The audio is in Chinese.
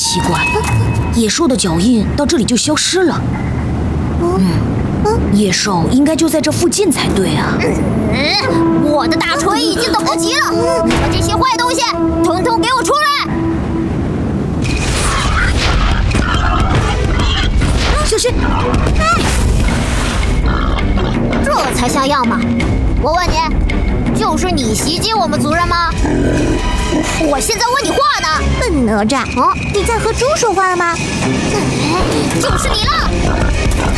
奇怪，野兽的脚印到这里就消失了。野兽应该就在这附近才对啊。 我的大锤已经等不及了，把这些坏东西统统给我出来！ 小心！ 这才像样嘛！我问你，就是你袭击我们族人吗？我现在问你话呢！ 笨哪吒，你在和猪说话吗？ 就是你了！